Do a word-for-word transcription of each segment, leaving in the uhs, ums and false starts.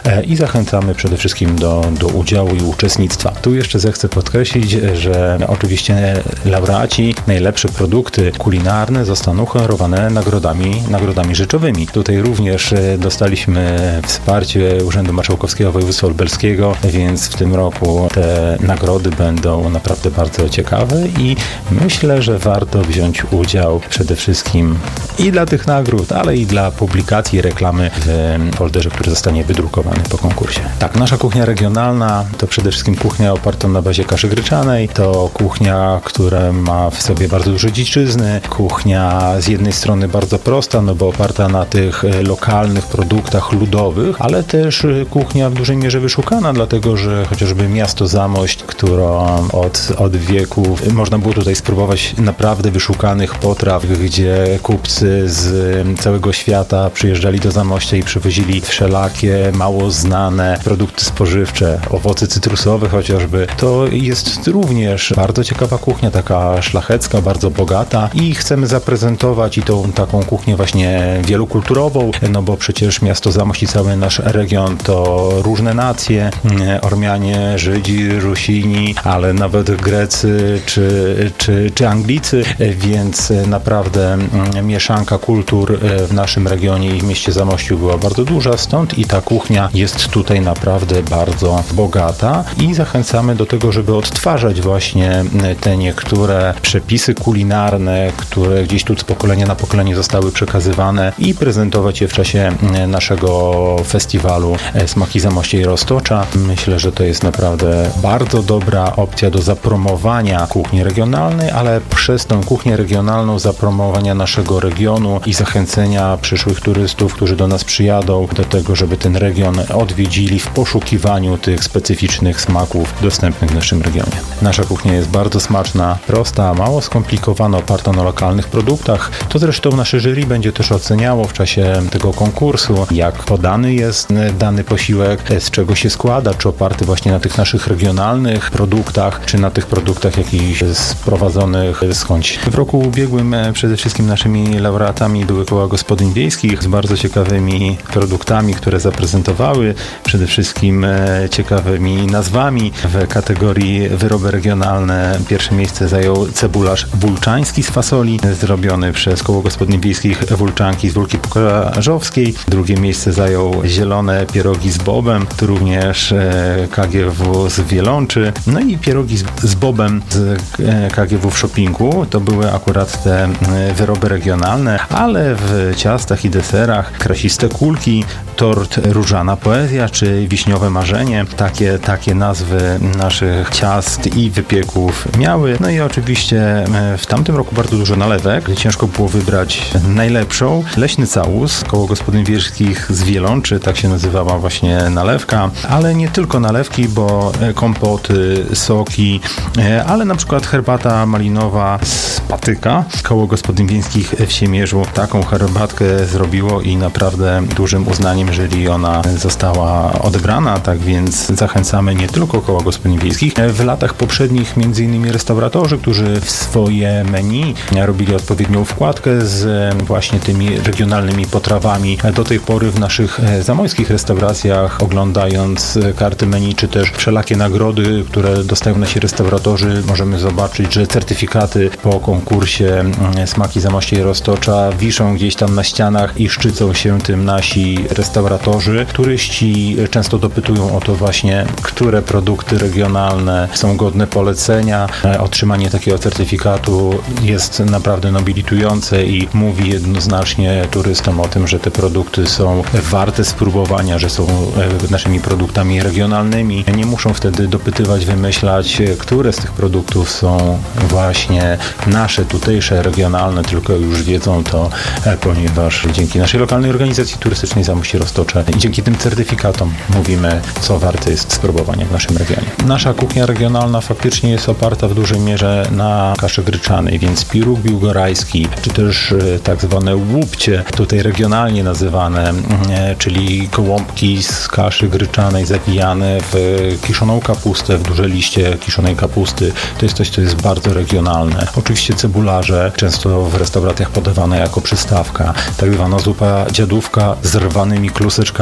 i zachęcamy przede wszystkim do, do udziału i uczestnictwa. Tu jeszcze zechcę podkreślić, że oczywiście laureaci, najlepsze produkty kulinarne zostaną honorowane nagrodami, nagrodami rzeczowymi. Tutaj również dostaliśmy wsparcie Urzędu Marszałkowskiego Województwa Lubelskiego, więc w tym roku te nagrody będą naprawdę bardzo ciekawe i myślę, że warto wziąć udział przede wszystkim i dla tych nagród, ale i dla publikacji i reklamy w folderze, który zostanie wydrukowany po konkursie. Tak, nasza kuchnia regionalna to przede wszystkim kuchnia oparta na bazie kaszy gryczanej. To kuchnia, która ma w sobie bardzo dużo dziczyzny. Kuchnia z jednej strony bardzo prosta, no bo oparta na tych lokalnych produktach ludowych, ale też kuchnia w dużej mierze wyszukana, dlatego że chociażby miasto Zamość, którą od, od wieków można było tutaj spróbować naprawdę wyszukanych potraw, gdzie kupcy z całego świata przyjeżdżali do Zamościa i przywozili wszelakie mało znane produkty spożywcze, owoce cytrusowe chociażby. To jest również bardzo ciekawa kuchnia, taka szlachecka, bardzo bogata i chcemy zaprezentować i tą taką kuchnię właśnie wielokulturową, no bo przecież miasto Zamość i cały nasz region to różne nacje, Ormianie, Żydzi, Rusini, ale nawet Grecy czy, czy, czy Anglicy, więc naprawdę mieszanka kultur w naszym regionie i w mieście Zamościu była bardzo duża, stąd i ta kuchnia jest tutaj naprawdę bardzo bogata i zachęcamy do tego, żeby odtwarzać właśnie te niektóre przepisy kulinarne, które gdzieś tu z pokolenia na pokolenie zostały przekazywane i prezentować je w czasie naszego festiwalu Smaki Zamościa i Roztocza. Myślę, że to jest naprawdę bardzo dobra opcja do zapromowania kuchni regionalnej, ale przez tą kuchnię regionalną zapromowania naszego regionu i zachęcenia przyszłych turystów, którzy do nas przyjadą, do tego, żeby ten region odwiedzili w poszukiwaniu tych specyficznych smaków dostępnych w naszym regionie. Nasza kuchnia jest bardzo smaczna, prosta, mało skomplikowana, oparta na lokalnych produktach. To zresztą nasze jury będzie też oceniało w czasie tego konkursu, jak podany jest dany posiłek, z czego się składa, czy oparty właśnie na tych naszych regionalnych produktach, czy na tych produktach jakichś sprowadzonych skądś. W roku ubiegłym przede wszystkim naszymi laureatami były koła gospodyń wiejskich z bardzo ciekawymi produktami, które zaprezentowały, przede wszystkim ciekawymi nazwami. W kategorii wyroby regionalne pierwsze miejsce zajął cebularz wulczański z fasoli, zrobiony przez koło gospodyń wiejskich Wulczanki z Wólki Pokażowskiej. Drugie miejsce zajął zielone pierogi z bobem, tu również K G W z Wielączy. No i pierogi z, z bobem z K G W w Shoppingu. To były akurat te wyroby regionalne, ale w ciastach i deserach krasiste kulki, tort różana poezja czy wiśniowe marzenie. Takie, takie nazwy naszych ciast i wypieków miały. No i oczywiście w tamtym roku bardzo dużo nalewek. Ciężko było wybrać najlepszą. Leśny całus, koło gospodyń wiejskich z Wielączy, tak się nazywała właśnie nalewka, ale nie tylko nalewki, bo kompoty, soki, ale na przykład herbata malinowa z patyka. Koło gospodyń wiejskich w Siemierzu taką herbatkę zrobiło i naprawdę dużym uznaniem jury ona została odebrana, tak więc zachęcamy nie tylko koła gospodyń wiejskich. W latach poprzednich między innymi restauratorzy, którzy w swoje menu robili odpowiednią wkładkę z właśnie tymi regionalnymi potrawami. Do tej pory w naszych zamojskich restauracjach, oglądając karty menu, czy też wszelakie nagrody, które dostają nasi restauratorzy, możemy zobaczyć, że certyfikaty po konkursie Smaki Zamościa i Roztocza wiszą gdzieś tam na ścianach i szczycą się tym nasi restauratorzy. Turyści często dopytują o to właśnie, które produkty regionalne są godne polecenia. Otrzymanie takiego certyfikatu jest naprawdę nobilitujące i mówi jednoznacznie turystom o tym, że te produkty są warte spróbowania, że są naszymi produktami regionalnymi. Nie muszą wtedy dopytywać, wymyślać, które z tych produktów są właśnie nasze, tutejsze, regionalne, tylko już wiedzą to, ponieważ dzięki naszej lokalnej organizacji turystycznej Zamość i Roztocze i dzięki tym certyfikatom mówimy, co warte jest spróbowania w naszym regionie. Nasza kuchnia regionalna faktycznie jest oparta w dużej mierze na kaszy gryczanej, więc piruk biłgorajski, czy też tak zwane łupcie, tutaj regionalnie nazywane, czyli gołąbki z kaszy gryczanej zawijane w kiszoną kapustę, w duże liście kiszonej kapusty. To jest coś, co jest bardzo regionalne. Oczywiście cebularze, często w restauracjach podawane jako przystawka, tak zwana zupa dziadówka z rwanymi kluseczkami. I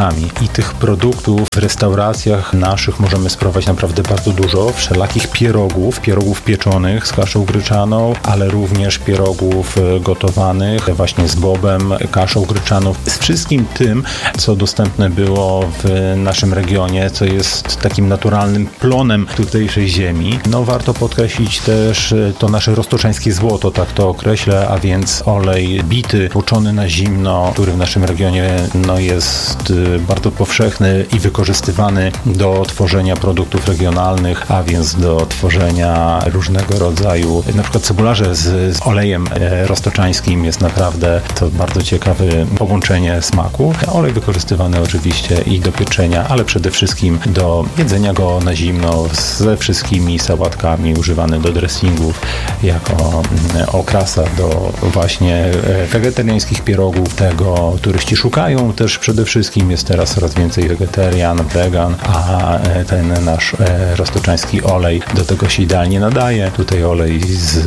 tych produktów w restauracjach naszych możemy spróbować naprawdę bardzo dużo. Wszelakich pierogów, pierogów pieczonych z kaszą gryczaną, ale również pierogów gotowanych właśnie z bobem, kaszą gryczaną. Z wszystkim tym, co dostępne było w naszym regionie, co jest takim naturalnym plonem tutejszej ziemi. No warto podkreślić też to nasze roztoczańskie złoto, tak to określę, a więc olej bity, tłoczony na zimno, który w naszym regionie no, jest bardzo powszechny i wykorzystywany do tworzenia produktów regionalnych, a więc do tworzenia różnego rodzaju, na przykład cebularze z, z olejem roztoczańskim jest naprawdę to bardzo ciekawe połączenie smaku. Olej wykorzystywany oczywiście i do pieczenia, ale przede wszystkim do jedzenia go na zimno ze wszystkimi sałatkami, używany do dressingów jako okrasa do właśnie wegetariańskich pierogów. Tego turyści szukają też przede wszystkim. Jest teraz coraz więcej wegetarian, wegan, a ten nasz roztoczański olej do tego się idealnie nadaje. Tutaj olej z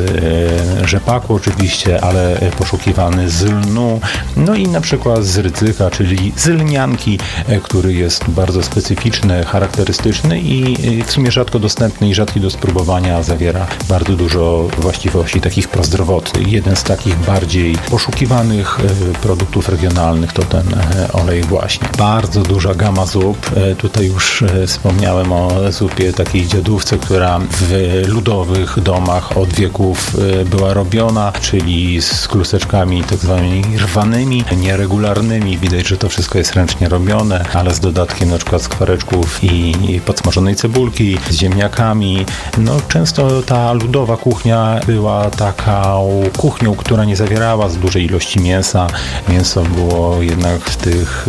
rzepaku oczywiście, ale poszukiwany z lnu, no i na przykład z rydzyka, czyli z lnianki, który jest bardzo specyficzny, charakterystyczny i w sumie rzadko dostępny i rzadki do spróbowania. Zawiera bardzo dużo właściwości takich prozdrowotnych. Jeden z takich bardziej poszukiwanych produktów regionalnych to ten olej właśnie. Bardzo duża gama zup. Tutaj już wspomniałem o zupie takiej dziadówce, która w ludowych domach od wieków była robiona, czyli z kluseczkami tak zwanymi rwanymi, nieregularnymi. Widać, że to wszystko jest ręcznie robione, ale z dodatkiem na przykład skwareczków i podsmażonej cebulki, z ziemniakami. No często ta ludowa kuchnia była taką kuchnią, która nie zawierała z dużej ilości mięsa. Mięso było jednak w tych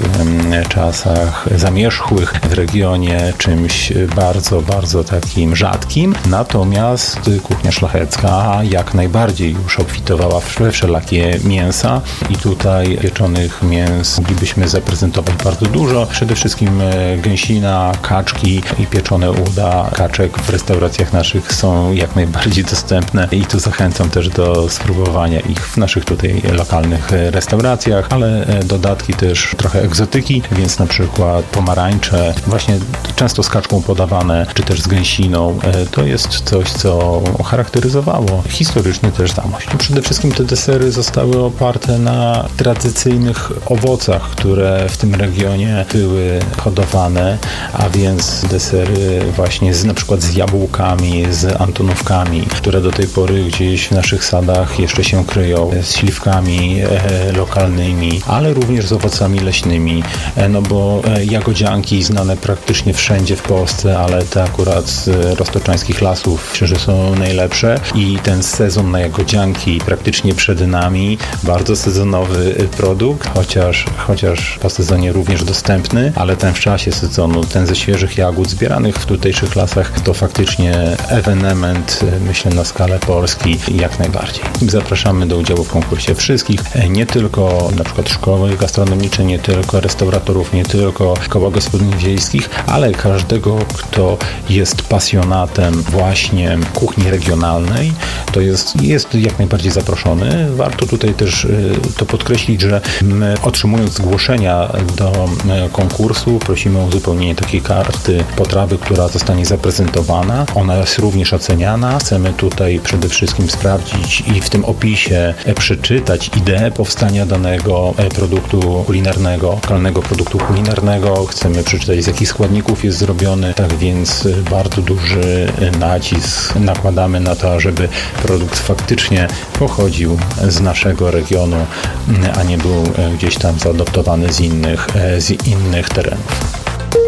czasach zamierzchłych w regionie czymś bardzo, bardzo takim rzadkim. Natomiast kuchnia szlachecka jak najbardziej już obfitowała we wszelakie mięsa i tutaj pieczonych mięs moglibyśmy zaprezentować bardzo dużo. Przede wszystkim gęsina, kaczki i pieczone uda kaczek w restauracjach naszych są jak najbardziej dostępne i tu zachęcam też do spróbowania ich w naszych tutaj lokalnych restauracjach, ale dodatki też trochę egzotyki, więc na przykład pomarańcze, właśnie często z kaczką podawane, czy też z gęsiną, to jest coś, co charakteryzowało historyczny też Zamość. Przede wszystkim te desery zostały oparte na tradycyjnych owocach, które w tym regionie były hodowane, a więc desery właśnie z, na przykład z jabłkami, z antonówkami, które do tej pory gdzieś w naszych sadach jeszcze się kryją, z śliwkami e, lokalnymi, ale również z owocami leśnymi, e, no bo e, jagodzianki znane praktycznie wszędzie w Polsce, ale te akurat z roztoczańskich lasów myślę, że są najlepsze i ten sezon na jagodzianki praktycznie przed nami, bardzo sezonowy produkt, chociaż, chociaż po sezonie również dostępny, ale ten w czasie sezonu, ten ze świeżych jagód zbieranych w tutejszych lasach, to faktycznie ewenement, myślę, na skalę Polski jak najbardziej. Zapraszamy do udziału w konkursie wszystkich, nie tylko na przykład szkoły gastronomiczne, nie tylko restauratorów, nie tylko koła gospodyń wiejskich, ale każdego, kto jest pasjonatem właśnie kuchni regionalnej, to jest, jest jak najbardziej zaproszony. Warto tutaj też to podkreślić, że my, otrzymując zgłoszenia do konkursu, prosimy o uzupełnienie takiej karty potrawy, która zostanie zaprezentowana. Ona jest również oceniana. Chcemy tutaj przede wszystkim sprawdzić i w tym opisie przeczytać ideę powstania danego produktu kulinarnego, lokalnego produktu kulinarnego. Chcemy przeczytać, z jakich składników jest zrobiony. Tak więc bardzo duży nacisk nakładamy na to, żeby produkt faktycznie pochodził z naszego regionu, a nie był gdzieś tam zaadoptowany z innych, z innych terenów.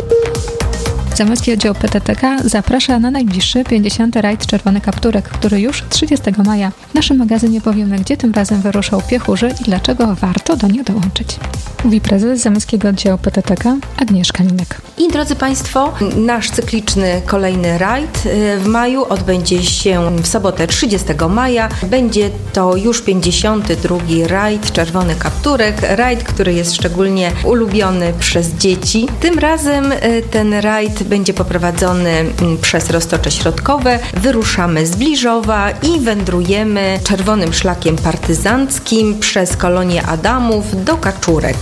Zamojski Oddział P T T K zaprasza na najbliższy pięćdziesiąty rajd Czerwony Kapturek, który już trzydziestego maja. W naszym magazynie powiemy, gdzie tym razem wyruszał Piechurzy i dlaczego warto do nich dołączyć. Mówi prezes Zamojskiego Oddziału P T T K Agnieszka Linek. I drodzy Państwo, nasz cykliczny kolejny rajd w maju odbędzie się w sobotę trzydziestego maja. Będzie to już pięćdziesiąty drugi rajd Czerwony Kapturek. Rajd, który jest szczególnie ulubiony przez dzieci. Tym razem ten rajd będzie poprowadzony przez Roztocze Środkowe. Wyruszamy z Bliżowa i wędrujemy czerwonym szlakiem partyzanckim przez kolonię Adamów do Kaczurek.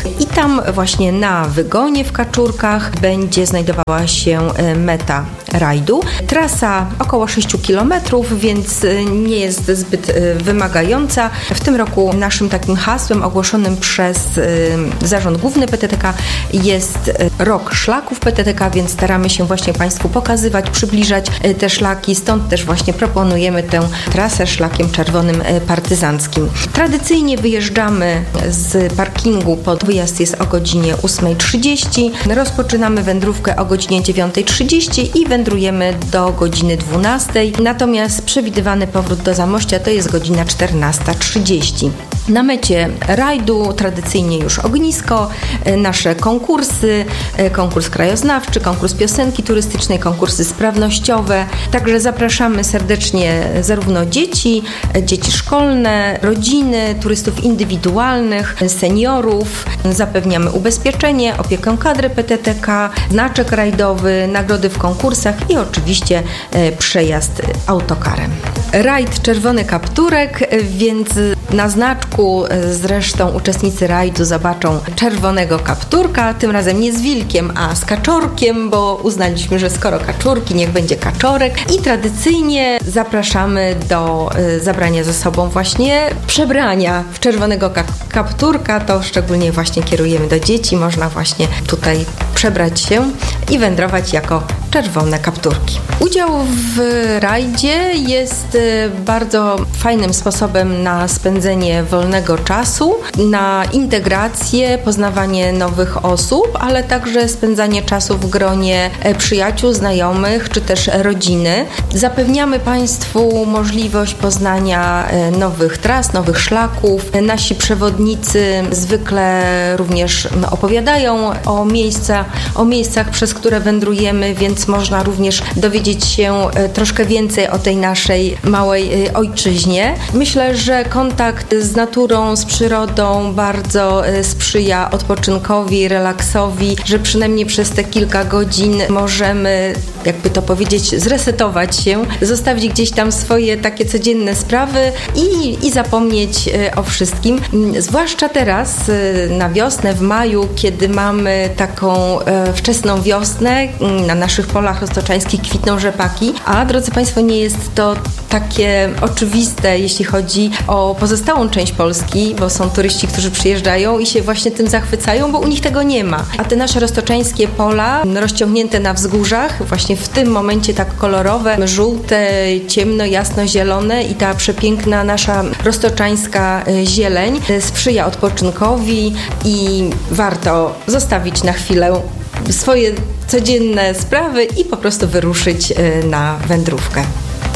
i tam właśnie na wygonie w Kaczórkach będzie znajdowała się meta rajdu. Trasa około sześć kilometrów, więc nie jest zbyt wymagająca. W tym roku naszym takim hasłem ogłoszonym przez Zarząd Główny P T T K jest Rok Szlaków P T T K, więc staramy się właśnie Państwu pokazywać, przybliżać te szlaki, stąd też właśnie proponujemy tę trasę szlakiem czerwonym partyzanckim. Tradycyjnie wyjeżdżamy z parkingu, pod wyjazd jest o godzinie ósma trzydzieści, rozpoczynamy wędrówkę o godzinie dziewiąta trzydzieści i wędrujemy do godziny dwunastej, natomiast przewidywany powrót do Zamościa to jest godzina czternasta trzydzieści. Na mecie rajdu tradycyjnie już ognisko, nasze konkursy, konkurs krajoznawczy, konkurs piosenki turystycznej, konkursy sprawnościowe. Także zapraszamy serdecznie zarówno dzieci, dzieci szkolne, rodziny, turystów indywidualnych, seniorów. Zapewniamy ubezpieczenie, opiekę kadry P T T K, znaczek rajdowy, nagrody w konkursach i oczywiście przejazd autokarem. Rajd Czerwony Kapturek, więc na znaczku zresztą uczestnicy rajdu zobaczą czerwonego kapturka, tym razem nie z wilkiem, a z kaczorkiem, bo uznaliśmy, że skoro kaczurki, niech będzie kaczorek i tradycyjnie zapraszamy do zabrania ze sobą właśnie przebrania w czerwonego kapturka, to szczególnie właśnie kierujemy do dzieci, można właśnie tutaj przebrać się i wędrować jako czerwone kapturki. Udział w rajdzie jest bardzo fajnym sposobem na spędzenie wolnego czasu, na integrację, poznawanie nowych osób, ale także spędzanie czasu w gronie przyjaciół, znajomych czy też rodziny. Zapewniamy Państwu możliwość poznania nowych tras, nowych szlaków. Nasi przewodnicy zwykle również opowiadają o, miejsca, o miejscach, przez które wędrujemy, więc można również dowiedzieć się troszkę więcej o tej naszej małej ojczyźnie. Myślę, że kontakt z naturą, z przyrodą bardzo sprzyja odpoczynkowi, relaksowi, że przynajmniej przez te kilka godzin możemy, jakby to powiedzieć, zresetować się, zostawić gdzieś tam swoje takie codzienne sprawy i, i zapomnieć o wszystkim. Zwłaszcza teraz na wiosnę, w maju, kiedy mamy taką wczesną wiosnę, na naszych polach roztoczańskich kwitną rzepaki, a drodzy Państwo, nie jest to takie oczywiste, jeśli chodzi o pozostałą część Polski, bo są turyści, którzy przyjeżdżają i się właśnie tym zachwycają, bo u nich tego nie ma. A te nasze roztoczańskie pola, rozciągnięte na wzgórzach, właśnie w tym momencie tak kolorowe, żółte, ciemno, jasno, zielone i ta przepiękna nasza roztoczańska zieleń sprzyja odpoczynkowi i warto zostawić na chwilę swoje codzienne sprawy i po prostu wyruszyć na wędrówkę.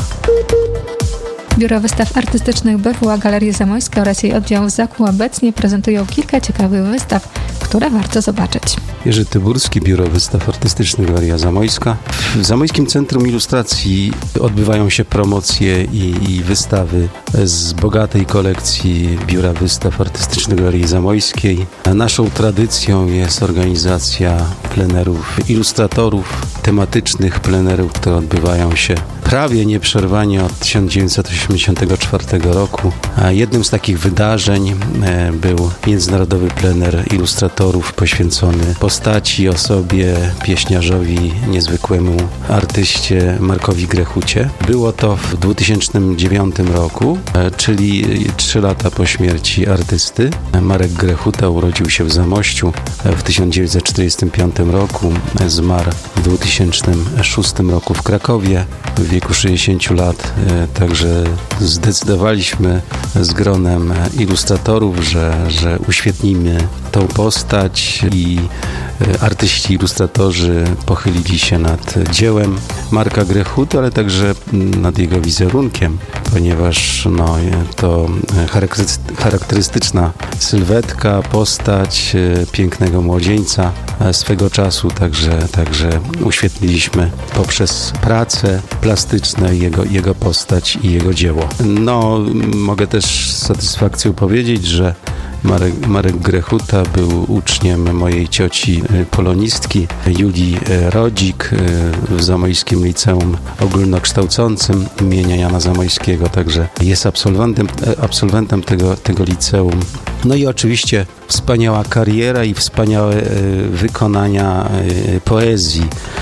Biuro Wystaw Artystycznych B W A Galerie Zamojska oraz jej oddział w Zaku obecnie prezentują kilka ciekawych wystaw, które warto zobaczyć. Jerzy Tyburski, Biuro Wystaw Artystycznych Galeria Zamojska. W Zamojskim Centrum Ilustracji odbywają się promocje i, i wystawy z bogatej kolekcji Biura Wystaw Artystycznych Galerii Zamojskiej. Naszą tradycją jest organizacja plenerów ilustratorów, tematycznych plenerów, które odbywają się prawie nieprzerwanie od tysiąc dziewięćset osiemdziesiątego czwartego roku. A jednym z takich wydarzeń był międzynarodowy plener ilustratorów poświęcony postaci, osobie, pieśniarzowi, niezwykłemu artyście Markowi Grechucie. Było to w dwa tysiące dziewiątym roku, czyli trzy lata po śmierci artysty. Marek Grechuta urodził się w Zamościu w tysiąc dziewięćset czterdziestym piątym roku, zmarł w dwa tysiące szóstym roku w Krakowie w wieku sześćdziesięciu lat, także zdecydowaliśmy z gronem ilustratorów, że, że uświetnimy tą postać i artyści, ilustratorzy pochylili się nad dziełem Marka Grechuty, ale także nad jego wizerunkiem, ponieważ no, to charakterystyczna sylwetka, postać pięknego młodzieńca swego czasu, także, także uświetliliśmy poprzez prace plastyczne jego, jego postać i jego dzieło. No, mogę też z satysfakcją powiedzieć, że Marek, Marek Grechuta był uczniem mojej cioci polonistki Julii Rodzik w Zamojskim Liceum Ogólnokształcącym imienia Jana Zamojskiego, także jest absolwentem, absolwentem tego, tego liceum. No i oczywiście wspaniała kariera i wspaniałe wykonania poezji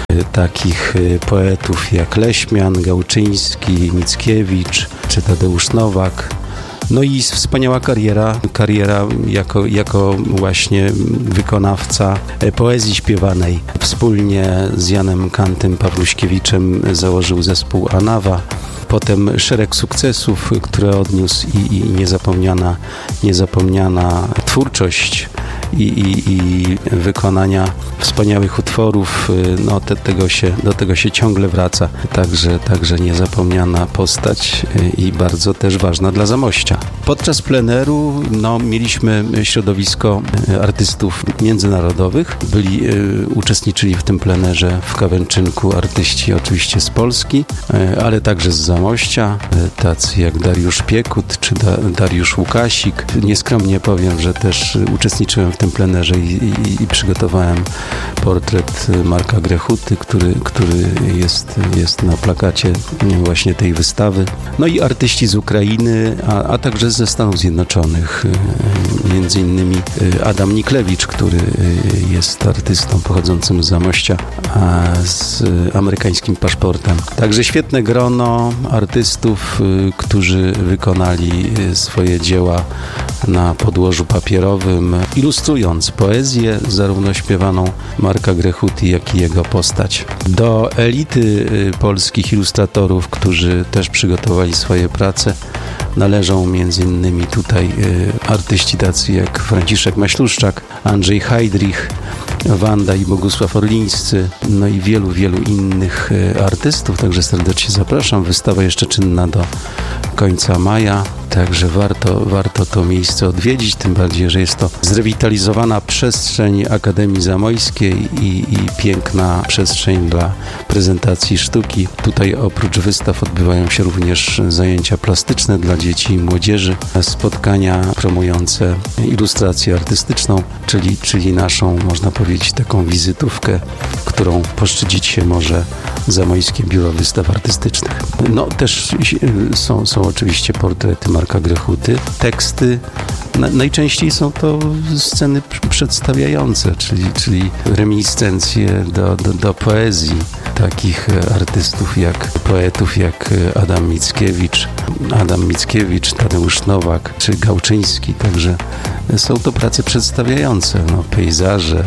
takich poetów jak Leśmian, Gałczyński, Mickiewicz czy Tadeusz Nowak. No i wspaniała kariera, kariera jako, jako właśnie wykonawca poezji śpiewanej. Wspólnie z Janem Kantym Pawluśkiewiczem założył zespół Anawa. Potem szereg sukcesów, które odniósł i, i niezapomniana, niezapomniana twórczość i, i, i wykonania wspaniałych utworów, no te, tego się, do tego się ciągle wraca. Także, także niezapomniana postać i bardzo też ważna dla Zamościa. Podczas pleneru no, mieliśmy środowisko artystów międzynarodowych. Byli, uczestniczyli w tym plenerze w Kawęczynku artyści oczywiście z Polski, ale także z Zamościa, tacy jak Dariusz Piekut czy da, Dariusz Łukasik. Nieskromnie powiem, że też uczestniczyłem w tym plenerze i, i, i przygotowałem portret Marka Grechuty, który, który jest, jest na plakacie właśnie tej wystawy. No i artyści z Ukrainy, a, a także ze Stanów Zjednoczonych. Między innymi Adam Niklewicz, który jest artystą pochodzącym z Zamościa, a z amerykańskim paszportem. Także świetne grono artystów, którzy wykonali swoje dzieła na podłożu papierowym, ilustrując poezję, zarówno śpiewaną Marka Grechuty, jak i jego postać. Do elity polskich ilustratorów, którzy też przygotowali swoje prace, należą między innymi tutaj artyści tacy jak Franciszek Maśluszczak, Andrzej Heidrich, Wanda i Bogusław Orlińscy, no i wielu, wielu innych artystów, także serdecznie zapraszam. Wystawa jeszcze czynna do końca maja, także warto, warto to miejsce odwiedzić, tym bardziej, że jest to zrewitalizowana przestrzeń Akademii Zamojskiej i, i piękna przestrzeń dla prezentacji sztuki. Tutaj oprócz wystaw odbywają się również zajęcia plastyczne dla dzieci i młodzieży, spotkania promujące ilustrację artystyczną, czyli, czyli naszą, można powiedzieć, taką wizytówkę, którą poszczycić się może Zamojskie Biuro Wystaw Artystycznych. No też są, są oczywiście portrety Marka Grechuty, teksty. Na, najczęściej są to sceny przedstawiające, czyli, czyli reminiscencje do, do, do poezji takich artystów jak poetów jak Adam Mickiewicz, Adam Mickiewicz, Tadeusz Nowak czy Gałczyński. Także są to prace przedstawiające, no, pejzaże,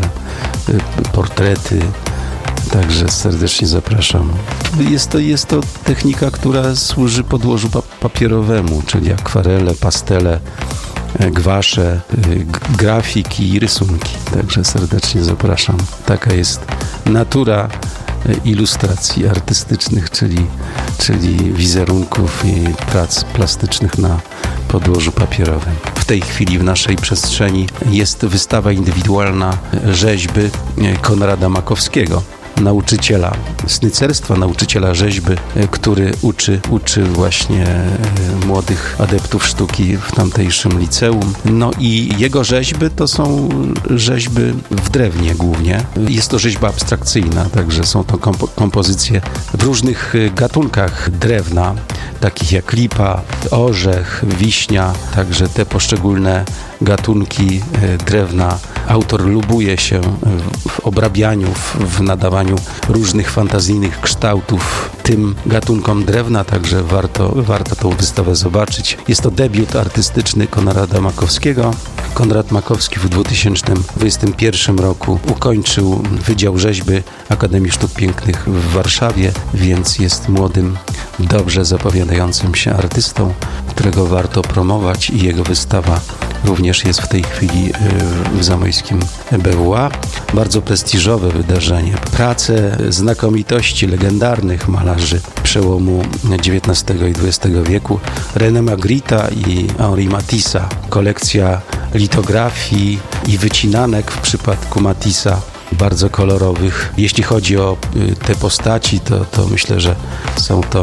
portrety. Także serdecznie zapraszam. Jest to, jest to technika, która służy podłożu papierowemu, czyli akwarele, pastele, gwasze, grafiki i rysunki. Także serdecznie zapraszam. Taka jest natura ilustracji artystycznych, czyli, czyli wizerunków i prac plastycznych na podłożu papierowym. W tej chwili w naszej przestrzeni jest wystawa indywidualna rzeźby Konrada Makowskiego, nauczyciela snycerstwa, nauczyciela rzeźby, który uczy, uczy właśnie młodych adeptów sztuki w tamtejszym liceum. No i jego rzeźby to są rzeźby w drewnie głównie. Jest to rzeźba abstrakcyjna, także są to kompo- kompozycje w różnych gatunkach drewna, takich jak lipa, orzech, wiśnia, także te poszczególne gatunki drewna autor lubuje się w obrabianiu, w, w nadawaniu różnych fantazyjnych kształtów tym gatunkom drewna, także warto, warto tą wystawę zobaczyć. Jest to debiut artystyczny Konrada Makowskiego. Konrad Makowski w dwa tysiące dwudziestym pierwszym roku ukończył Wydział Rzeźby Akademii Sztuk Pięknych w Warszawie, więc jest młodym, dobrze zapowiadającym się artystą, którego warto promować i jego wystawa również jest w tej chwili w zamojskim B W A. Bardzo prestiżowe wydarzenie. Prace znakomitości legendarnych malarzy przełomu dziewiętnastego i dwudziestego wieku. René Magritta i Henri Matissa. Kolekcja litografii i wycinanek w przypadku Matissa, bardzo kolorowych. Jeśli chodzi o te postaci, to, to myślę, że są to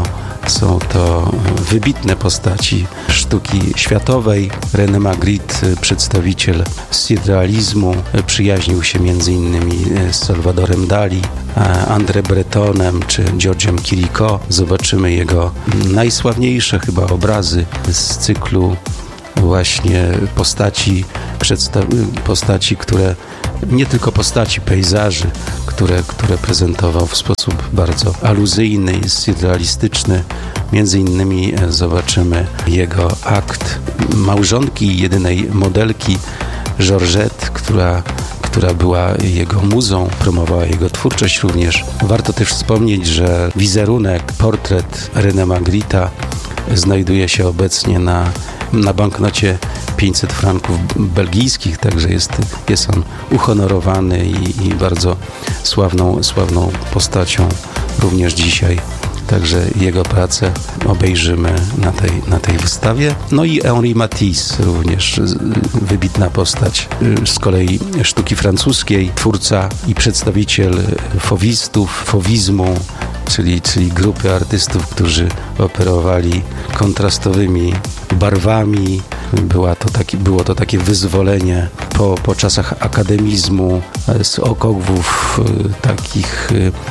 Są to wybitne postaci sztuki światowej. René Magritte, przedstawiciel surrealizmu, przyjaźnił się między innymi z Salvadorem Dali, André Bretonem czy Georgiem Chirico. Zobaczymy jego najsławniejsze chyba obrazy z cyklu właśnie postaci, przedsta- postaci, które nie tylko postaci, pejzaży, które, które prezentował w sposób bardzo aluzyjny i surrealistyczny. Między innymi zobaczymy jego akt małżonki, jedynej modelki Georgette, która która była jego muzą, promowała jego twórczość również. Warto też wspomnieć, że wizerunek, portret René Magritta znajduje się obecnie na, na banknocie pięćset franków belgijskich, także jest, jest on uhonorowany i, i bardzo sławną, sławną postacią również dzisiaj. Także jego pracę obejrzymy na tej, na tej wystawie. No i Henri Matisse, również wybitna postać z kolei sztuki francuskiej, twórca i przedstawiciel fowistów, fowizmu, czyli, czyli grupy artystów, którzy operowali kontrastowymi barwami. Była to taki, było to takie wyzwolenie po, po czasach akademizmu z okowów takich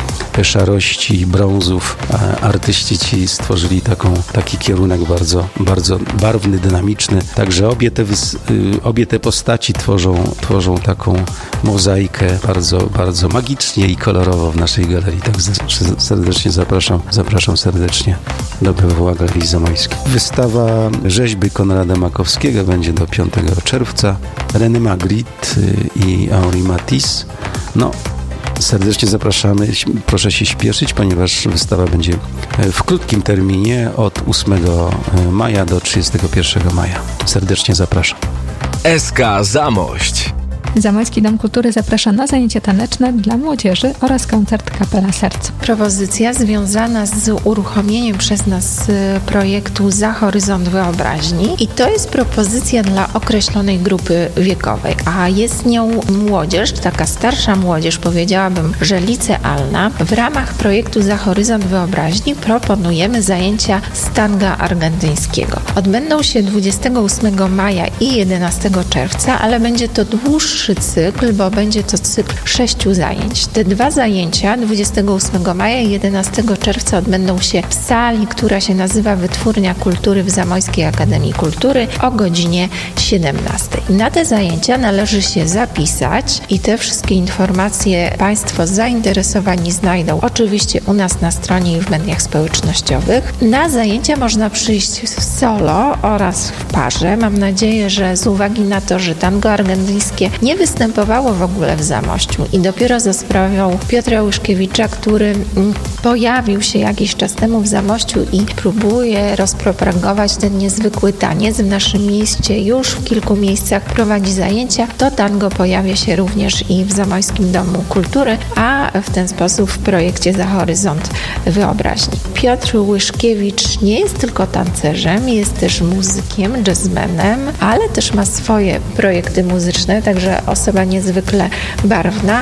szarości, brązów. Artyści ci stworzyli taką, taki kierunek bardzo, bardzo barwny, dynamiczny. Także obie te, obie te postaci tworzą, tworzą taką mozaikę bardzo, bardzo magicznie i kolorowo w naszej galerii. Tak serdecznie zapraszam, zapraszam serdecznie do B W A Galerii Zamojskiej. Wystawa rzeźby Konrada Makowskiego będzie do piątego czerwca. René Magritte i Henri Matisse. No, serdecznie zapraszamy. Proszę się śpieszyć, ponieważ wystawa będzie w krótkim terminie od ósmego maja do trzydziestego pierwszego maja. Serdecznie zapraszam. S K Zamość. Zamojski Dom Kultury zaprasza na zajęcia taneczne dla młodzieży oraz koncert Kapela Serc. Propozycja związana z uruchomieniem przez nas projektu Za Horyzont Wyobraźni i to jest propozycja dla określonej grupy wiekowej, a jest nią młodzież, taka starsza młodzież, powiedziałabym, że licealna. W ramach projektu Za Horyzont Wyobraźni proponujemy zajęcia z tanga argentyńskiego. Odbędą się dwudziestego ósmego maja i jedenastego czerwca, ale będzie to dłuższy cykl, bo będzie to cykl sześciu zajęć. Te dwa zajęcia dwudziestego ósmego maja i jedenastego czerwca odbędą się w sali, która się nazywa Wytwórnia Kultury w Zamojskiej Akademii Kultury o godzinie siedemnastej. Na te zajęcia należy się zapisać i te wszystkie informacje Państwo zainteresowani znajdą oczywiście u nas na stronie i w mediach społecznościowych. Na zajęcia można przyjść solo oraz w parze. Mam nadzieję, że z uwagi na to, że tango argentyńskie nie występowało w ogóle w Zamościu i dopiero za sprawą Piotra Łyszkiewicza, który pojawił się jakiś czas temu w Zamościu i próbuje rozpropagować ten niezwykły taniec. W naszym mieście już w kilku miejscach prowadzi zajęcia. To tango pojawia się również i w Zamojskim Domu Kultury, a w ten sposób w projekcie Za Horyzont Wyobraźni. Piotr Łyszkiewicz nie jest tylko tancerzem, jest też muzykiem, jazzmenem, ale też ma swoje projekty muzyczne, także osoba niezwykle barwna.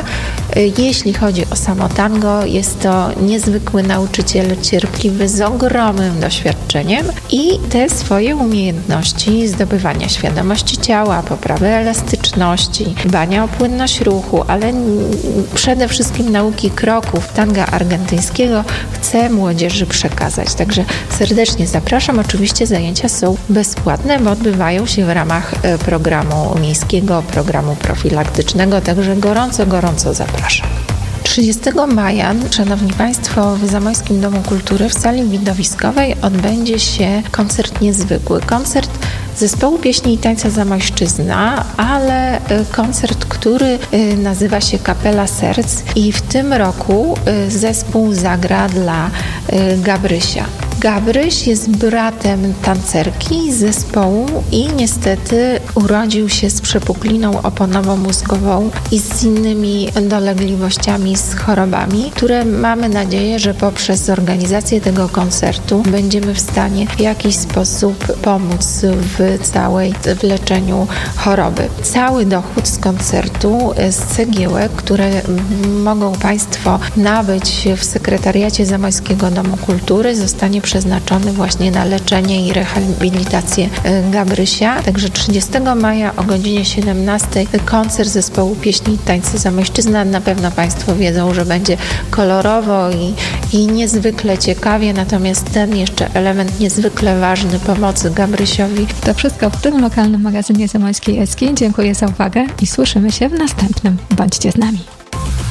Jeśli chodzi o samo tango, jest to niezwykły nauczyciel, cierpliwy, z ogromnym doświadczeniem i te swoje umiejętności zdobywania świadomości ciała, poprawy elastyczności, dbania o płynność ruchu, ale przede wszystkim nauki kroków tanga argentyńskiego chce młodzieży przekazać. Także serdecznie zapraszam. Oczywiście zajęcia są bezpłatne, bo odbywają się w ramach programu miejskiego, programu profilaktycznego, także gorąco, gorąco zapraszam. trzydziestego maja, Szanowni Państwo, w Zamojskim Domu Kultury w sali widowiskowej odbędzie się koncert niezwykły. Koncert zespołu pieśni i tańca Zamojszczyzna, ale koncert, który nazywa się Kapela Serc i w tym roku zespół zagra dla Gabrysia. Gabryś jest bratem tancerki z zespołu i niestety urodził się z przepukliną oponowo-mózgową i z innymi dolegliwościami, z chorobami, które mamy nadzieję, że poprzez organizację tego koncertu będziemy w stanie w jakiś sposób pomóc w całej w leczeniu choroby. Cały dochód z koncertu, z cegiełek, które mogą Państwo nabyć w sekretariacie Zamojskiego Domu Kultury, zostanie przeznaczony właśnie na leczenie i rehabilitację Gabrysia. Także trzydziestego maja o godzinie siedemnastej koncert zespołu pieśni i tańce Zamojszczyzna. Na pewno Państwo wiedzą, że będzie kolorowo i, i niezwykle ciekawie, natomiast ten jeszcze element niezwykle ważny pomocy Gabrysiowi. To wszystko w tym lokalnym magazynie Zamojskiej Eski. Dziękuję za uwagę i słyszymy się w następnym. Bądźcie z nami.